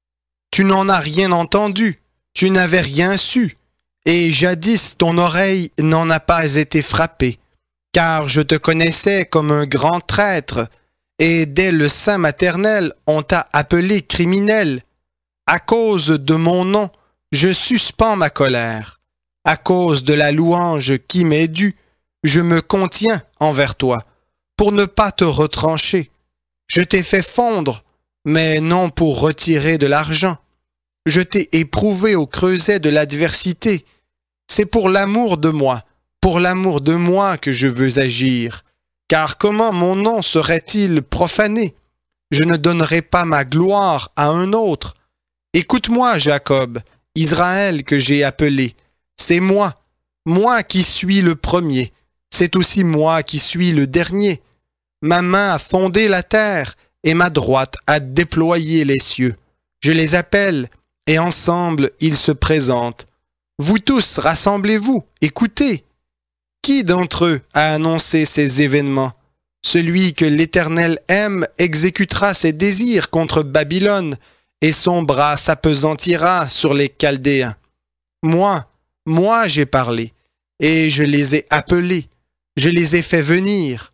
Tu n'en as rien entendu, tu n'avais rien su, et jadis ton oreille n'en a pas été frappée, car je te connaissais comme un grand traître, et dès le sein maternel, on t'a appelé criminel. À cause de mon nom, je suspends ma colère. À cause de la louange qui m'est due, je me contiens envers toi, pour ne pas te retrancher. Je t'ai fait fondre, mais non pour retirer de l'argent. Je t'ai éprouvé au creuset de l'adversité. C'est pour l'amour de moi, pour l'amour de moi que je veux agir. Car comment mon nom serait-il profané? Je ne donnerai pas ma gloire à un autre. Écoute-moi, Jacob, Israël que j'ai appelé. C'est moi, moi qui suis le premier. C'est aussi moi qui suis le dernier. Ma main a fondé la terre et ma droite a déployé les cieux. Je les appelle et ensemble ils se présentent. Vous tous, rassemblez-vous, écoutez. Qui d'entre eux a annoncé ces événements? Celui que l'Éternel aime exécutera ses désirs contre Babylone, et son bras s'apesantira sur les Chaldéens. Moi, moi j'ai parlé, et je les ai appelés, je les ai fait venir,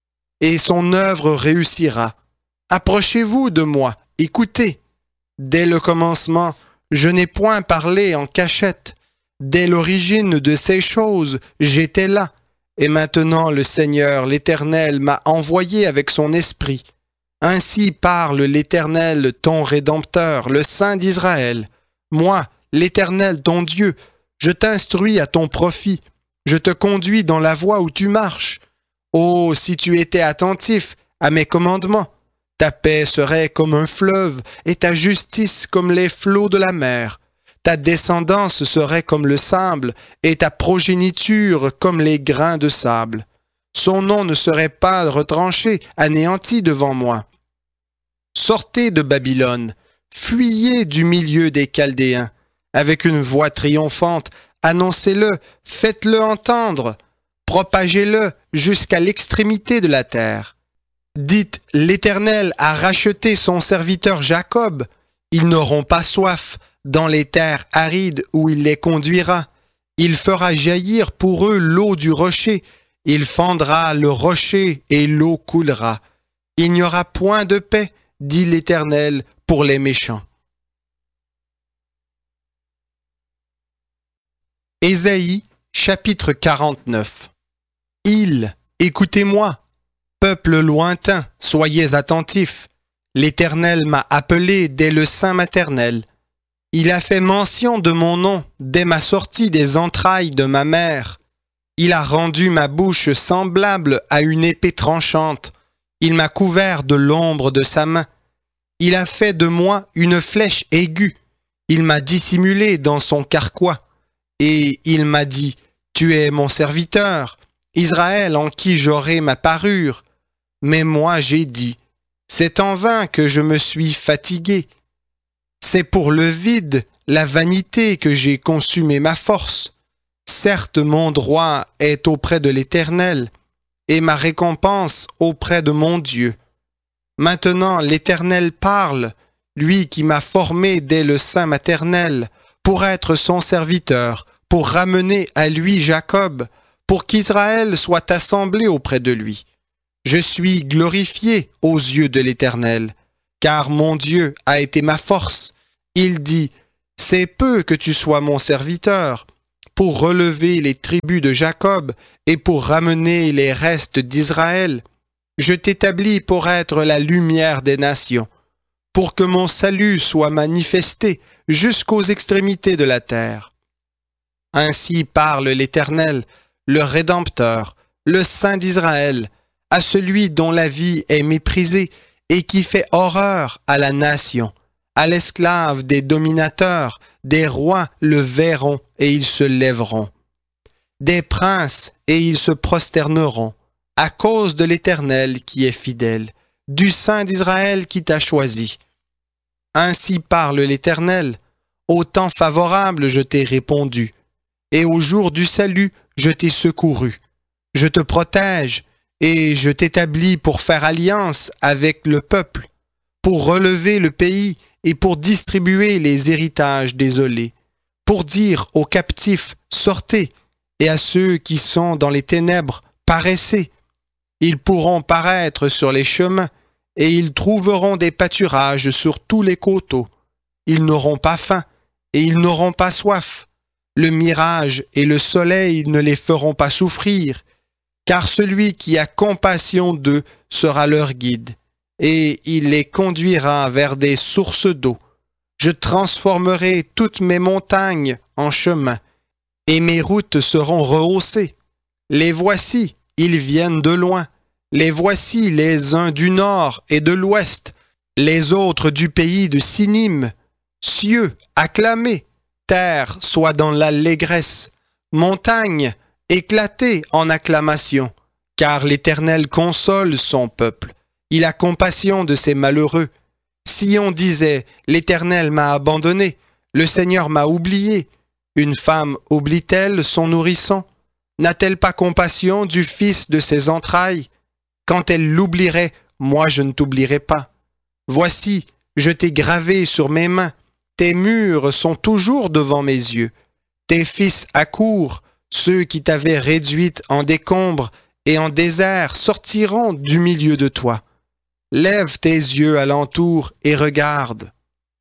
et son œuvre réussira. Approchez-vous de moi, écoutez. Dès le commencement, je n'ai point parlé en cachette. Dès l'origine de ces choses, j'étais là, et maintenant le Seigneur, l'Éternel, m'a envoyé avec son esprit. Ainsi parle l'Éternel, ton Rédempteur, le Saint d'Israël. Moi, l'Éternel, ton Dieu, je t'instruis à ton profit, je te conduis dans la voie où tu marches. Oh, si tu étais attentif à mes commandements, ta paix serait comme un fleuve, et ta justice comme les flots de la mer. Ta descendance serait comme le sable, et ta progéniture comme les grains de sable. Son nom ne serait pas retranché, anéanti devant moi. Sortez de Babylone, fuyez du milieu des Chaldéens. Avec une voix triomphante, annoncez-le, faites-le entendre, propagez-le jusqu'à l'extrémité de la terre. Dites, l'Éternel a racheté son serviteur Jacob. Ils n'auront pas soif dans les terres arides où il les conduira. Il fera jaillir pour eux l'eau du rocher. Il fendra le rocher et l'eau coulera. Il n'y aura point de paix, dit l'Éternel, pour les méchants. Ésaïe, chapitre quarante-neuf. Ils, écoutez-moi, peuple lointain, soyez attentifs. L'Éternel m'a appelé dès le sein maternel. Il a fait mention de mon nom dès ma sortie des entrailles de ma mère. Il a rendu ma bouche semblable à une épée tranchante. Il m'a couvert de l'ombre de sa main. Il a fait de moi une flèche aiguë. Il m'a dissimulé dans son carquois. Et il m'a dit, tu es mon serviteur, Israël en qui j'aurai ma parure. Mais moi j'ai dit, c'est en vain que je me suis fatigué. C'est pour le vide, la vanité que j'ai consumé ma force. Certes, mon droit est auprès de l'Éternel, et ma récompense auprès de mon Dieu. Maintenant l'Éternel parle, lui qui m'a formé dès le sein maternel, pour être son serviteur, pour ramener à lui Jacob, pour qu'Israël soit assemblé auprès de lui. Je suis glorifié aux yeux de l'Éternel, car mon Dieu a été ma force. Il dit, c'est peu que tu sois mon serviteur, pour relever les tribus de Jacob et pour ramener les restes d'Israël. Je t'établis pour être la lumière des nations, pour que mon salut soit manifesté jusqu'aux extrémités de la terre. Ainsi parle l'Éternel, le Rédempteur, le Saint d'Israël, à celui dont la vie est méprisée et qui fait horreur à la nation, à l'esclave des dominateurs, des rois le verront et ils se lèveront, des princes et ils se prosterneront, à cause de l'Éternel qui est fidèle, du Saint d'Israël qui t'a choisi. Ainsi parle l'Éternel, au temps favorable je t'ai répondu, et au jour du salut je t'ai secouru. Je te protège, et je t'établis pour faire alliance avec le peuple, pour relever le pays et pour distribuer les héritages désolés, pour dire aux captifs, sortez, et à ceux qui sont dans les ténèbres, paraissez. Ils pourront paraître sur les chemins, et ils trouveront des pâturages sur tous les coteaux. Ils n'auront pas faim, et ils n'auront pas soif. Le mirage et le soleil ne les feront pas souffrir, car celui qui a compassion d'eux sera leur guide, et il les conduira vers des sources d'eau. Je transformerai toutes mes montagnes en chemins, et mes routes seront rehaussées. Les voici, ils viennent de loin. Les voici les uns du nord et de l'ouest, les autres du pays de Sinim. Cieux, acclamez, terre, sois dans l'allégresse, montagne, éclatez en acclamation, car l'Éternel console son peuple. Il a compassion de ses malheureux. Si on disait « L'Éternel m'a abandonné, le Seigneur m'a oublié », une femme oublie-t-elle son nourrisson? N'a-t-elle pas compassion du fils de ses entrailles? Quand elle l'oublierait, moi je ne t'oublierai pas. Voici, je t'ai gravé sur mes mains, tes murs sont toujours devant mes yeux. Tes fils accourent, ceux qui t'avaient réduite en décombre et en désert sortiront du milieu de toi. Lève tes yeux alentour et regarde.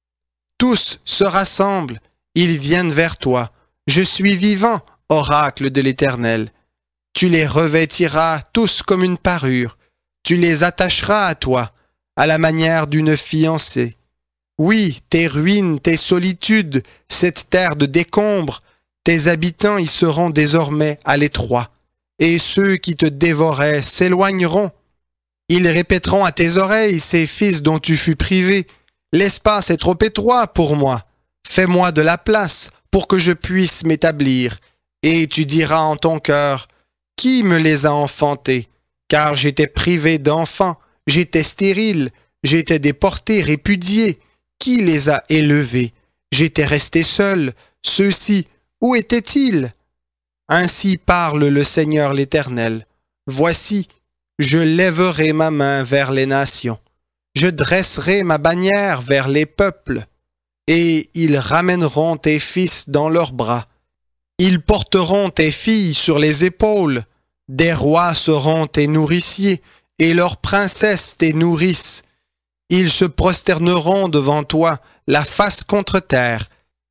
Tous se rassemblent, ils viennent vers toi. Je suis vivant, oracle de l'Éternel. Tu les revêtiras tous comme une parure. Tu les attacheras à toi, à la manière d'une fiancée. Oui, tes ruines, tes solitudes, cette terre de décombre, tes habitants y seront désormais à l'étroit, et ceux qui te dévoraient s'éloigneront. Ils répéteront à tes oreilles ces fils dont tu fus privé. L'espace est trop étroit pour moi. Fais-moi de la place pour que je puisse m'établir. Et tu diras en ton cœur, qui me les a enfantés? Car j'étais privé d'enfants, j'étais stérile, j'étais déporté, répudié. Qui les a élevés? J'étais resté seul. Ceux-ci, où étaient-ils? Ainsi parle le Seigneur l'Éternel. Voici, je lèverai ma main vers les nations. Je dresserai ma bannière vers les peuples. Et ils ramèneront tes fils dans leurs bras. Ils porteront tes filles sur les épaules. Des rois seront tes nourriciers, et leurs princesses tes nourrices. Ils se prosterneront devant toi, la face contre terre,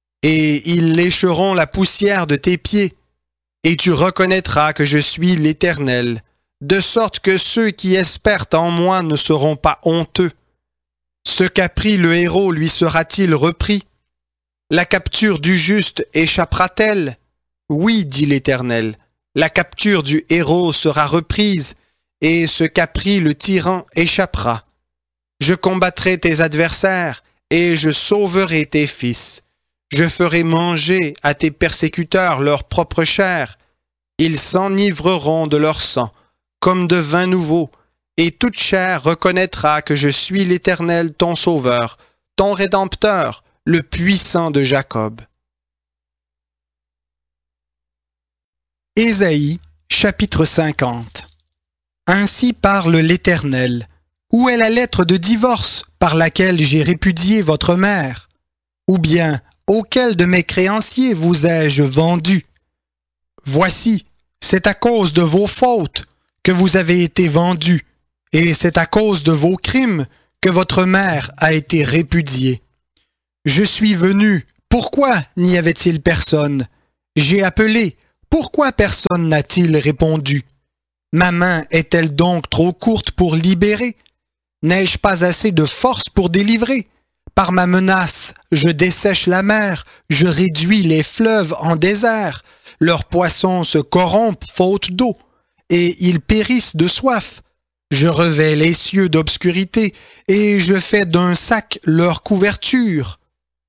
et ils lécheront la poussière de tes pieds. Et tu reconnaîtras que je suis l'Éternel, de sorte que ceux qui espèrent en moi ne seront pas honteux. Ce qu'a pris le héros lui sera-t-il repris? La capture du juste échappera-t-elle? Oui, dit l'Éternel, la capture du héros sera reprise, et ce qu'a pris le tyran échappera. Je combattrai tes adversaires, et je sauverai tes fils. Je ferai manger à tes persécuteurs leur propre chair. Ils s'enivreront de leur sang, comme de vin nouveau, et toute chair reconnaîtra que je suis l'Éternel ton Sauveur, ton Rédempteur, le puissant de Jacob. Ésaïe, chapitre cinquante. Ainsi parle l'Éternel. Où est la lettre de divorce par laquelle j'ai répudié votre mère? Ou bien, auquel de mes créanciers vous ai-je vendu? Voici, c'est à cause de vos fautes que vous avez été vendus, et c'est à cause de vos crimes que votre mère a été répudiée. Je suis venu, pourquoi n'y avait-il personne? J'ai appelé, pourquoi personne n'a-t-il répondu? Ma main est-elle donc trop courte pour libérer? N'ai-je pas assez de force pour délivrer? Par ma menace, je dessèche la mer, je réduis les fleuves en désert. Leurs poissons se corrompent faute d'eau, et ils périssent de soif. Je revêts les cieux d'obscurité, et je fais d'un sac leur couverture.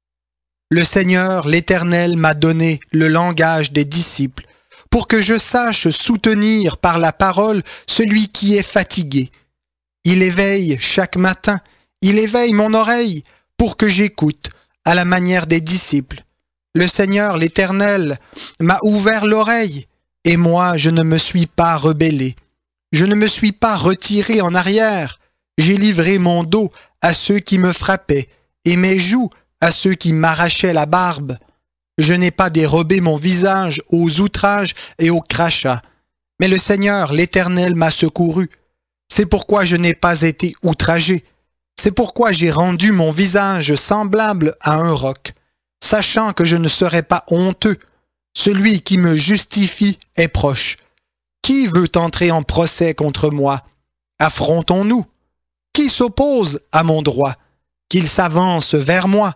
Le Seigneur, l'Éternel, m'a donné le langage des disciples, pour que je sache soutenir par la parole celui qui est fatigué. Il éveille chaque matin, il éveille mon oreille, pour que j'écoute, à la manière des disciples. Le Seigneur, l'Éternel, m'a ouvert l'oreille, et moi je ne me suis pas rebellé. Je ne me suis pas retiré en arrière. J'ai livré mon dos à ceux qui me frappaient, et mes joues à ceux qui m'arrachaient la barbe. Je n'ai pas dérobé mon visage aux outrages et aux crachats. Mais le Seigneur, l'Éternel, m'a secouru. C'est pourquoi je n'ai pas été outragé. C'est pourquoi j'ai rendu mon visage semblable à un roc, sachant que je ne serai pas honteux. Celui qui me justifie est proche. Qui veut entrer en procès contre moi? Affrontons-nous. Qui s'oppose à mon droit? Qu'il s'avance vers moi.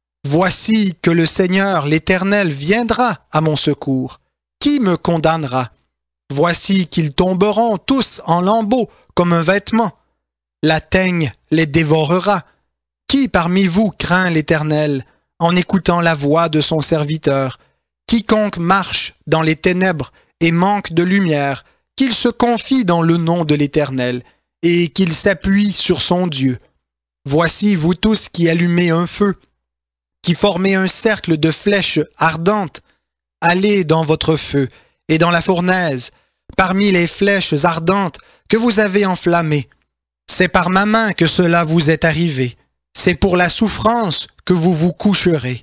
Voici que le Seigneur, l'Éternel, viendra à mon secours. Qui me condamnera? Voici qu'ils tomberont tous en lambeaux comme un vêtement. La teigne les dévorera. Qui parmi vous craint l'Éternel en écoutant la voix de son serviteur? Quiconque marche dans les ténèbres et manque de lumière, qu'il se confie dans le nom de l'Éternel et qu'il s'appuie sur son Dieu. Voici vous tous qui allumez un feu, qui formez un cercle de flèches ardentes. Allez dans votre feu et dans la fournaise, parmi les flèches ardentes que vous avez enflammées. C'est par ma main que cela vous est arrivé. C'est pour la souffrance que vous vous coucherez.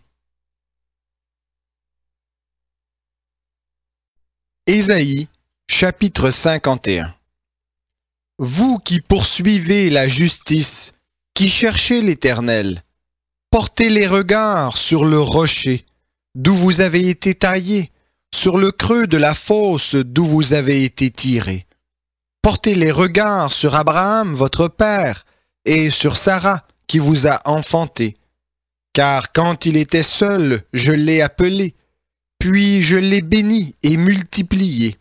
Ésaïe, chapitre cinquante et un. Vous qui poursuivez la justice, qui cherchez l'Éternel, portez les regards sur le rocher, d'où vous avez été taillés, sur le creux de la fosse d'où vous avez été tirés. Portez les regards sur Abraham, votre père, et sur Sarah, qui vous a enfanté. Car quand il était seul, je l'ai appelé, puis je l'ai béni et multiplié.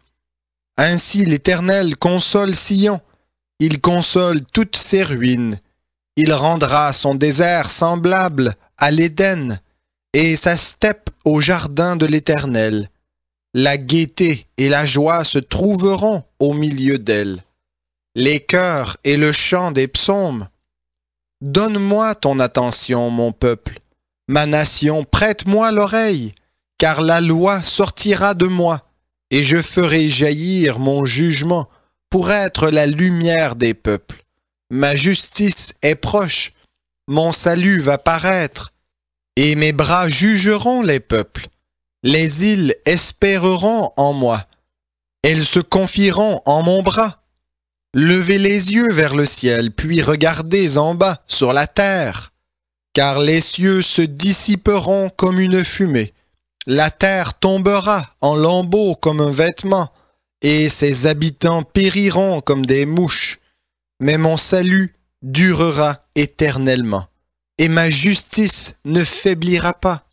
Ainsi l'Éternel console Sion, il console toutes ses ruines. Il rendra son désert semblable à l'Éden, et sa steppe au jardin de l'Éternel. La gaieté et la joie se trouveront au milieu d'elle. Les chœurs et le chant des psaumes. Donne-moi ton attention, mon peuple. Ma nation, prête-moi l'oreille, car la loi sortira de moi, et je ferai jaillir mon jugement pour être la lumière des peuples. Ma justice est proche, mon salut va paraître, et mes bras jugeront les peuples. Les îles espéreront en moi. Elles se confieront en mon bras. Levez les yeux vers le ciel, puis regardez en bas sur la terre. Car les cieux se dissiperont comme une fumée. La terre tombera en lambeaux comme un vêtement, et ses habitants périront comme des mouches. Mais mon salut durera éternellement, et ma justice ne faiblira pas.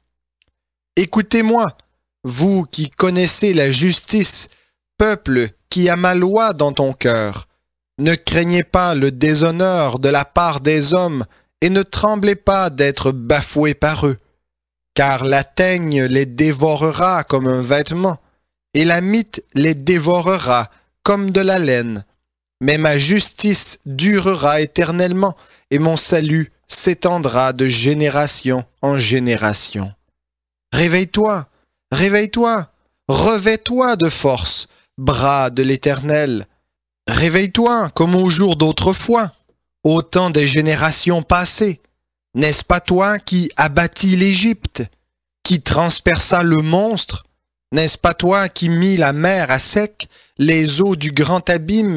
Écoutez-moi, vous qui connaissez la justice, peuple qui a ma loi dans ton cœur. Ne craignez pas le déshonneur de la part des hommes, et ne tremblez pas d'être bafoués par eux. Car la teigne les dévorera comme un vêtement, et la mite les dévorera comme de la laine. Mais ma justice durera éternellement, et mon salut s'étendra de génération en génération. Réveille-toi, réveille-toi, revêt-toi de force, bras de l'Éternel. Réveille-toi comme au jour d'autrefois, au temps des générations passées. N'est-ce pas toi qui abattis l'Égypte, qui transperça le monstre? N'est-ce pas toi qui mis la mer à sec, les eaux du grand abîme,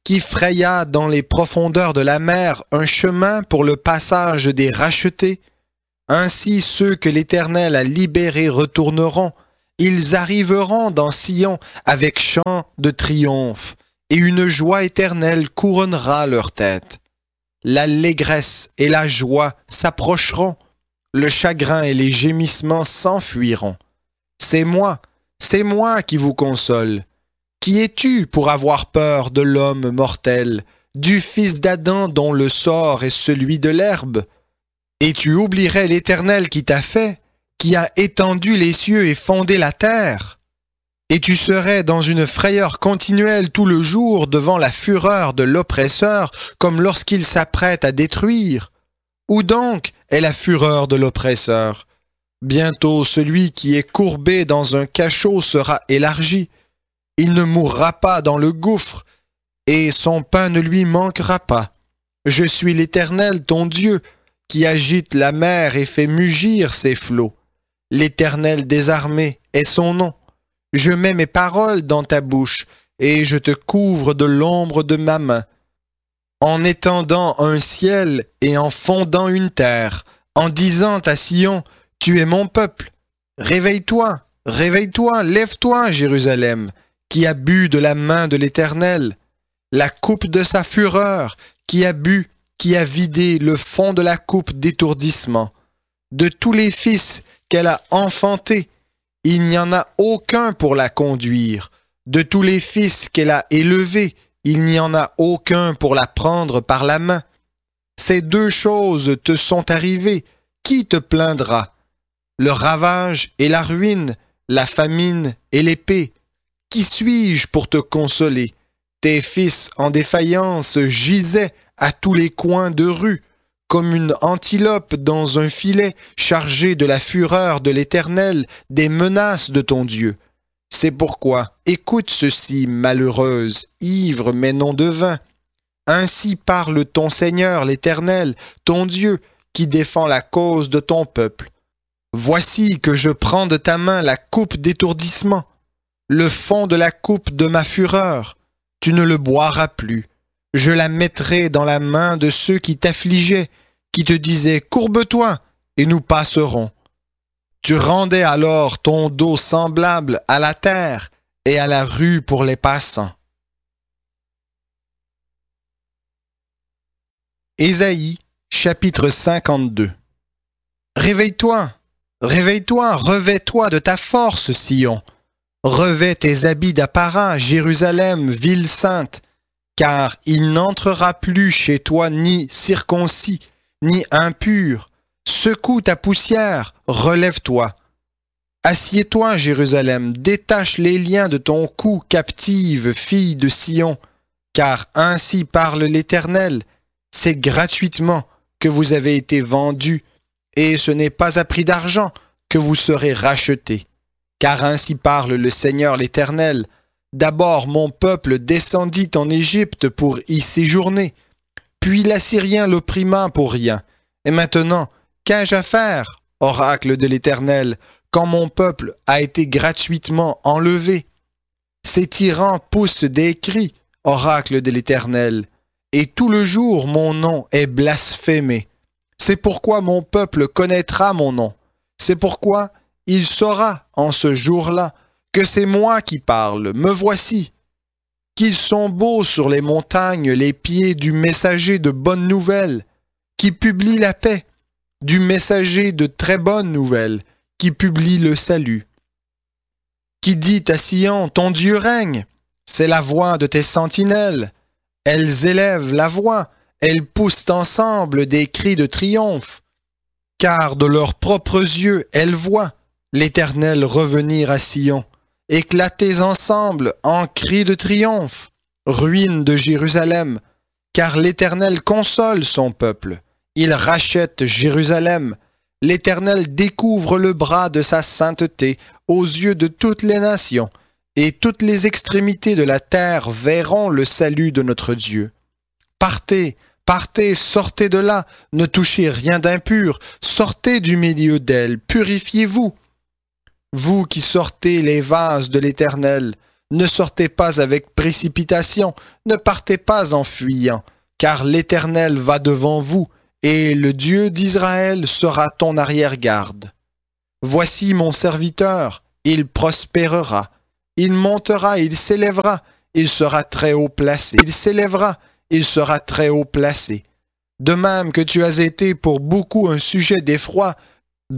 qui fraya dans les profondeurs de la mer un chemin pour le passage des rachetés. Ainsi ceux que l'Éternel a libérés retourneront, ils arriveront dans Sion avec chant de triomphe, et une joie éternelle couronnera leur tête. L'allégresse et la joie s'approcheront, le chagrin et les gémissements s'enfuiront. C'est moi, c'est moi qui vous console. Qui es-tu pour avoir peur de l'homme mortel, du fils d'Adam dont le sort est celui de l'herbe? Et tu oublierais l'Éternel qui t'a fait, qui a étendu les cieux et fondé la terre? Et tu serais dans une frayeur continuelle tout le jour devant la fureur de l'oppresseur, comme lorsqu'il s'apprête à détruire. Où donc est la fureur de l'oppresseur? Bientôt celui qui est courbé dans un cachot sera élargi. Il ne mourra pas dans le gouffre, et son pain ne lui manquera pas. Je suis l'Éternel, ton Dieu, qui agite la mer et fait mugir ses flots. L'Éternel des armées est son nom. Je mets mes paroles dans ta bouche, et je te couvre de l'ombre de ma main. En étendant un ciel et en fondant une terre, en disant à Sion, tu es mon peuple. Réveille-toi, réveille-toi, lève-toi, Jérusalem, qui a bu de la main de l'Éternel, la coupe de sa fureur, qui a bu, qui a vidé le fond de la coupe d'étourdissement. De tous les fils qu'elle a enfantés, il n'y en a aucun pour la conduire. De tous les fils qu'elle a élevés, il n'y en a aucun pour la prendre par la main. Ces deux choses te sont arrivées, qui te plaindra? Le ravage et la ruine, la famine et l'épée. Qui suis-je pour te consoler? Tes fils en défaillance gisaient à tous les coins de rue, comme une antilope dans un filet chargé de la fureur de l'Éternel, des menaces de ton Dieu. C'est pourquoi, écoute ceci, malheureuse, ivre mais non de vin. Ainsi parle ton Seigneur l'Éternel, ton Dieu, qui défend la cause de ton peuple. Voici que je prends de ta main la coupe d'étourdissement, le fond de la coupe de ma fureur. Tu ne le boiras plus. Je la mettrai dans la main de ceux qui t'affligeaient, qui te disaient « Courbe-toi, et nous passerons ». Tu rendais alors ton dos semblable à la terre et à la rue pour les passants. Ésaïe, chapitre cinquante-deux. Réveille-toi, réveille-toi, revêt-toi de ta force, Sion. Revêt tes habits d'apparat, Jérusalem, ville sainte, car il n'entrera plus chez toi ni circoncis, ni impur. Secoue ta poussière, relève-toi. Assieds-toi, Jérusalem, détache les liens de ton cou, captive, fille de Sion, car ainsi parle l'Éternel, c'est gratuitement que vous avez été vendus, et ce n'est pas à prix d'argent que vous serez rachetés. Car ainsi parle le Seigneur l'Éternel, d'abord mon peuple descendit en Égypte pour y séjourner, puis l'Assyrien l'opprimant pour rien, et maintenant, qu'ai-je à faire, oracle de l'Éternel, quand mon peuple a été gratuitement enlevé? Ces tyrans poussent des cris, oracle de l'Éternel, et tout le jour mon nom est blasphémé. C'est pourquoi mon peuple connaîtra mon nom. C'est pourquoi il saura en ce jour-là que c'est moi qui parle, me voici. Qu'ils sont beaux sur les montagnes les pieds du messager de bonnes nouvelles, qui publie la paix, du messager de très bonnes nouvelles, qui publie le salut. Qui dit à Sion, ton Dieu règne, c'est la voix de tes sentinelles. Elles élèvent la voix, elles poussent ensemble des cris de triomphe. Car de leurs propres yeux, elles voient l'Éternel revenir à Sion. Éclatez ensemble en cris de triomphe, ruine de Jérusalem, car l'Éternel console son peuple. Il rachète Jérusalem. L'Éternel découvre le bras de sa sainteté aux yeux de toutes les nations, et toutes les extrémités de la terre verront le salut de notre Dieu. Partez, partez, sortez de là, ne touchez rien d'impur, sortez du milieu d'elle, purifiez-vous. Vous qui sortez les vases de l'Éternel, Ne sortez pas avec précipitation, ne partez pas en fuyant, car l'Éternel va devant vous, et le Dieu d'Israël sera ton arrière-garde. Voici mon serviteur, il prospérera, il montera, il s'élèvera, il sera très haut placé, il s'élèvera, il sera très haut placé. De même que tu as été pour beaucoup un sujet d'effroi,